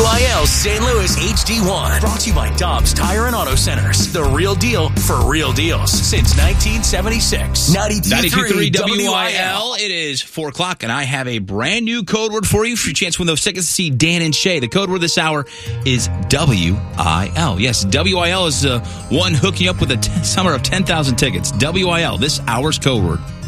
WIL St. Louis HD1. Brought to you by Dobbs Tire and Auto Centers. The real deal for real deals since 1976. 92.3 WIL. It is 4 o'clock, and I have a brand new code word for you for your chance to win those tickets to see Dan and Shay. The code word this hour is WIL. Yes, WIL is one hooking you up with a summer of 10,000 tickets. WIL, this hour's code word.